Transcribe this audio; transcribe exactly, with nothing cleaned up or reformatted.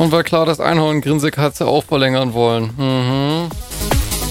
Und war klar, dass Einhorn und Grinsekatze auch verlängern wollen. Mhm.